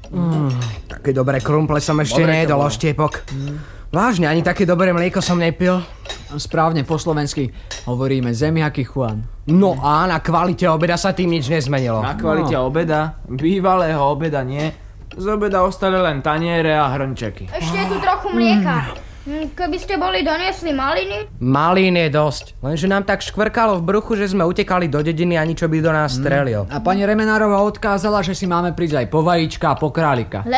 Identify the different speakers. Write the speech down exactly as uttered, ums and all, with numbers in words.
Speaker 1: Mm, také dobré krumple som ešte nejedol, oštiepok. Mm. Vážne, ani také dobré mlieko som nepil.
Speaker 2: Správne po slovensky hovoríme zemiaky Juan.
Speaker 1: No a na kvalite obeda sa tým nič nezmenilo.
Speaker 3: Na kvalite no. obeda? Bývalého obeda nie. Z obeda ostali len taniere a hrnčeky.
Speaker 4: Ešte je tu trochu mlieka. Keby ste boli doniesli maliny?
Speaker 1: Malín je dosť. Lenže nám tak škvrkalo v bruchu, že sme utekali do dediny a ničo by do nás strelil.
Speaker 2: A pani Remenárová odkázala, že si máme prísť aj po vajíčka a po králika.